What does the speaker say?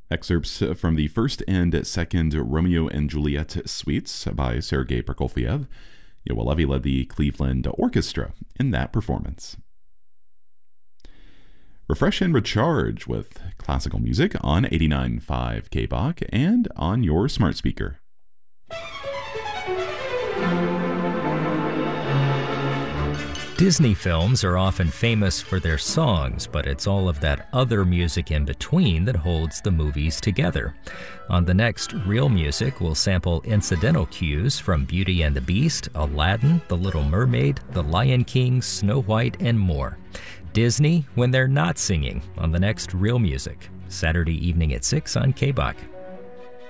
Excerpts from the first and second Romeo and Juliet suites by Sergei Prokofiev. Yoel Levi led the Cleveland Orchestra in that performance. Refresh and recharge with classical music on 89.5 KBOK and on your smart speaker. Disney films are often famous for their songs, but it's all of that other music in between that holds the movies together. On the next Real Music, we'll sample incidental cues from Beauty and the Beast, Aladdin, The Little Mermaid, The Lion King, Snow White, and more. Disney when they're not singing on the next Real Music, Saturday evening at 6 on KBOK.